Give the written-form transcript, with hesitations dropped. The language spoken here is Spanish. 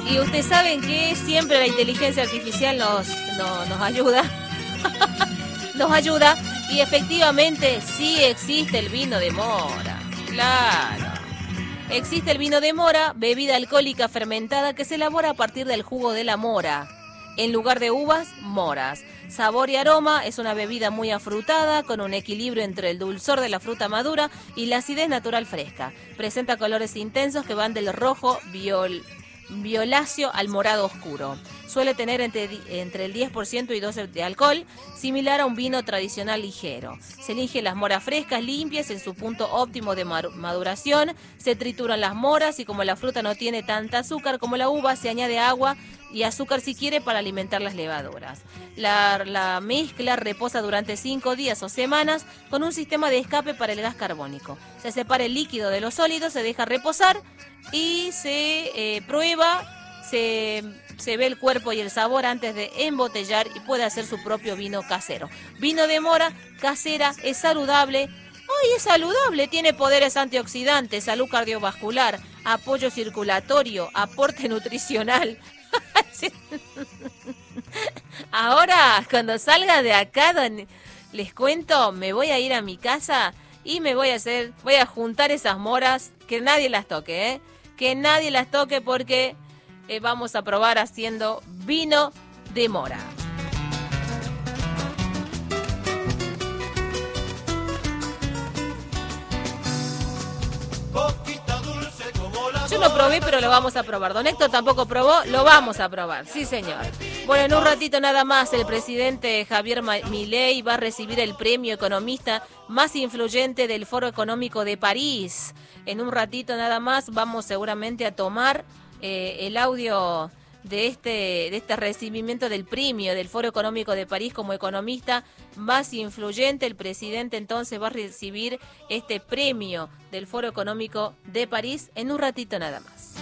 Y ustedes saben que siempre la inteligencia artificial nos ayuda. Nos ayuda. Y efectivamente sí existe el vino de mora. Claro. Existe el vino de mora, bebida alcohólica fermentada que se elabora a partir del jugo de la mora. En lugar de uvas, moras. Sabor y aroma, es una bebida muy afrutada, con un equilibrio entre el dulzor de la fruta madura y la acidez natural fresca. Presenta colores intensos que van del rojo violáceo al morado oscuro. Suele tener entre el 10% y 12% de alcohol, similar a un vino tradicional ligero. Se eligen las moras frescas, limpias, en su punto óptimo de maduración. Se trituran las moras y como la fruta no tiene tanta azúcar como la uva, se añade agua y azúcar si quiere para alimentar las levaduras. La mezcla reposa durante 5 días o semanas con un sistema de escape para el gas carbónico. Se separa el líquido de los sólidos, se deja reposar y se prueba, se ve el cuerpo y el sabor antes de embotellar y puede hacer su propio vino casero. Vino de mora casera, es saludable. ¡Ay, es saludable! Tiene poderes antioxidantes, salud cardiovascular, apoyo circulatorio, aporte nutricional. Ahora, cuando salga de acá, les cuento, me voy a ir a mi casa y voy a juntar esas moras, que nadie las toque, ¿eh? Que nadie las toque porque vamos a probar haciendo vino de mora. Yo no probé, pero lo vamos a probar. Don Héctor tampoco probó, lo vamos a probar. Sí, señor. Bueno, en un ratito nada más, el presidente Javier Milei va a recibir el premio economista más influyente del Foro Económico de París. En un ratito nada más vamos seguramente a tomar el audio de este recibimiento del premio del Foro Económico de París como economista más influyente. El presidente entonces va a recibir este premio del Foro Económico de París en un ratito nada más.